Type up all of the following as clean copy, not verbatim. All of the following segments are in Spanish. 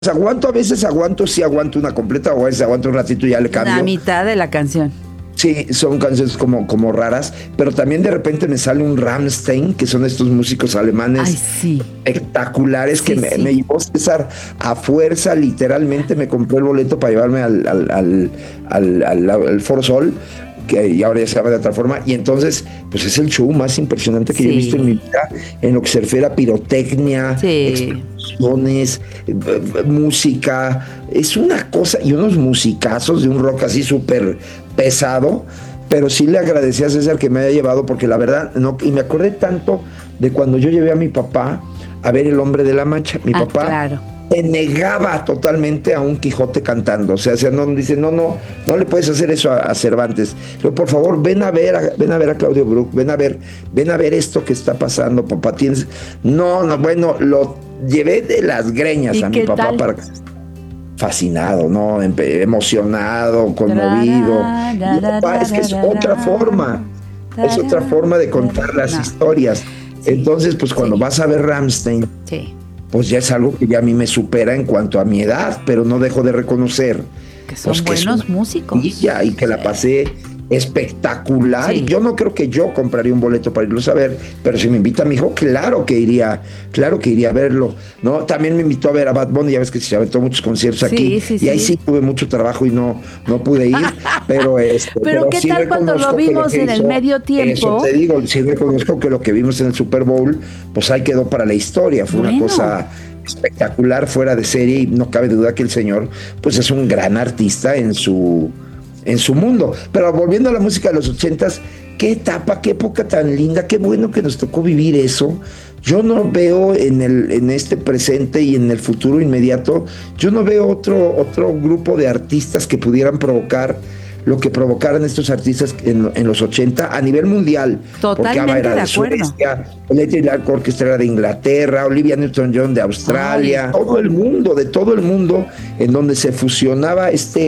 aguanto, a veces aguanto, sí aguanto una completa, o a veces aguanto un ratito y ya le cambio. La mitad de la canción. Sí, son canciones como raras, pero también de repente me sale un Rammstein, que son estos músicos alemanes. Ay, sí. Espectaculares, Sí, que sí. me llevó César a fuerza, literalmente me compré el boleto para llevarme al Foro Sol, y ahora ya se llama de otra forma, y entonces, pues es el show más impresionante que yo he visto en mi Sí. vida, en lo que se refiere a pirotecnia, Sí. explosiones, música, es una cosa, y unos musicazos de un rock así súper pesado, pero sí le agradecí a César que me haya llevado, porque la verdad, no, y me acordé tanto de cuando yo llevé a mi papá a ver El Hombre de la Mancha. Mi papá Claro. se negaba totalmente a un Quijote cantando, o sea, no, dice, no le puedes hacer eso a Cervantes. Pero por favor, ven a ver a Claudio Brook, ven a ver esto que está pasando, papá, tienes, no, bueno, lo llevé de las greñas ¿Y a mi qué papá tal? para que fascinado, ¿no? Emocionado, conmovido. Y papá, es que es otra forma de contar las No. historias. Sí, Entonces, pues cuando sí. vas a ver Rammstein, Sí. pues ya es algo que ya a mí me supera en cuanto a mi edad, pero no dejo de reconocer Que son pues, que es buenos una músicos. maravilla y que la pasé espectacular. Sí. Yo no creo que yo compraría un boleto para irlos a ver, pero si me invita mi hijo, claro que iría a verlo, ¿no? También me invitó a ver a Bad Bunny, ya ves que se aventó muchos conciertos Sí, aquí, sí, y ahí sí. sí tuve mucho trabajo y no pude ir, pero Pero ¿qué sí tal cuando lo reconozco que vimos que en el medio tiempo? eso te digo, sí reconozco que lo que vimos en el Super Bowl, pues ahí quedó para la historia, fue una Bueno. cosa espectacular, fuera de serie, y no cabe duda que el señor pues es un gran artista en su mundo. Pero volviendo a la música de los 80s, qué etapa, qué época tan linda, qué bueno que nos tocó vivir eso. Yo no veo en este presente y en el futuro inmediato, yo no veo otro grupo de artistas que pudieran provocar lo que provocaron estos artistas en los 80 a nivel mundial. Totalmente porque ABBA era de de acuerdo. Suecia, Electric Light Orchestra era de Inglaterra, Olivia Newton-John de Australia, todo el mundo, de todo el mundo, en donde se fusionaba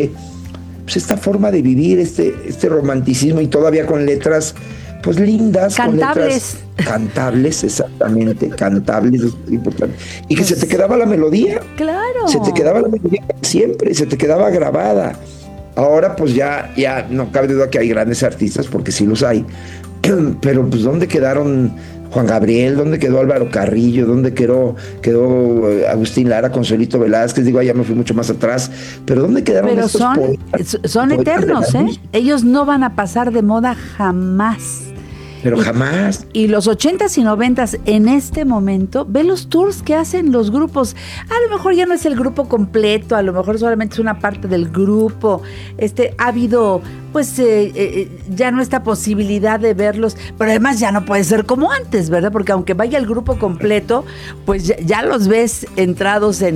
pues esta forma de vivir, este romanticismo, y todavía con letras pues lindas, Cantables. con letras cantables, exactamente, cantables, es importante. Y que se te quedaba la melodía, Claro. se te quedaba la melodía siempre, se te quedaba grabada. Ahora pues ya no cabe duda que hay grandes artistas, porque sí los hay, pero pues ¿dónde quedaron Juan Gabriel? ¿Dónde quedó Álvaro Carrillo? ¿Dónde quedó Agustín Lara, Consuelito Velázquez? Digo, ya me fui mucho más atrás, pero ¿dónde quedaron Pero estos poetas? son Poetas de eternos, la ¿eh? música. Ellos no van a pasar de moda jamás. Pero jamás. Y los 80s y 90s en este momento, ve los tours que hacen los grupos. A lo mejor ya no es el grupo completo, a lo mejor solamente es una parte del grupo. Ha habido, pues, ya no esta posibilidad de verlos, pero además ya no puede ser como antes, ¿verdad? Porque aunque vaya el grupo completo, pues ya los ves entrados en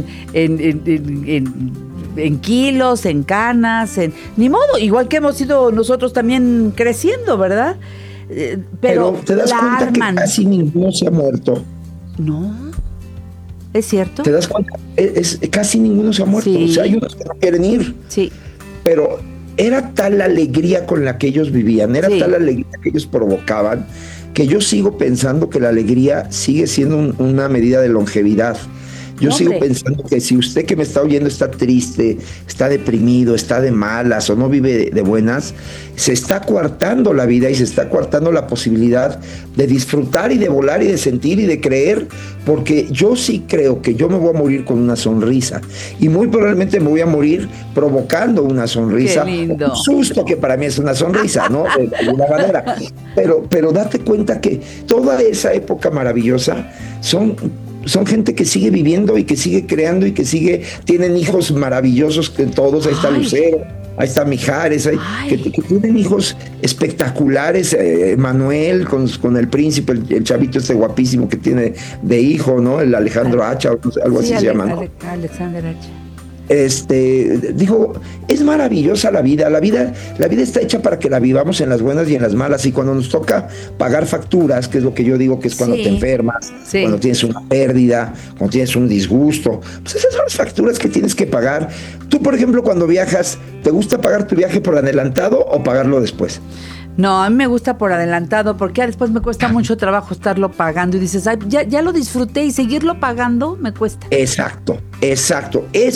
kilos, en canas, ni modo, igual que hemos ido nosotros también creciendo, ¿verdad? Pero te das la cuenta arman. que casi ninguno se ha muerto. No, ¿es cierto? Te das cuenta, casi ninguno se ha muerto. Sí. O sea, hay unos que no quieren ir. Sí. Pero era tal la alegría con la que ellos vivían, era Sí. tal la alegría que ellos provocaban, que yo sigo pensando que la alegría sigue siendo una medida de longevidad. Yo sigo pensando que si usted que me está oyendo está triste, está deprimido, está de malas o no vive de buenas, se está coartando la vida y se está coartando la posibilidad de disfrutar y de volar y de sentir y de creer, porque yo sí creo que yo me voy a morir con una sonrisa y muy probablemente me voy a morir provocando una sonrisa. Qué lindo. Un susto que para mí es una sonrisa, ¿no? De alguna manera. Pero date cuenta que toda esa época maravillosa son gente que sigue viviendo y que sigue creando y que tienen hijos maravillosos, que todos, ahí está Lucero, ahí está Mijares, que tienen hijos espectaculares, Manuel con el príncipe, el chavito este guapísimo que tiene de hijo, ¿no? El Alejandro Hacha, algo así se llama, ¿no? Alexander H. Digo, es maravillosa la vida está hecha para que la vivamos en las buenas y en las malas, y cuando nos toca pagar facturas, que es lo que yo digo que es cuando te enfermas, cuando tienes una pérdida, cuando tienes un disgusto, pues esas son las facturas que tienes que pagar. Tú, por ejemplo, cuando viajas, ¿te gusta pagar tu viaje por adelantado o pagarlo después? No, a mí me gusta por adelantado, porque ya después me cuesta mucho trabajo estarlo pagando y dices, ay, ya lo disfruté y seguirlo pagando me cuesta. Exacto.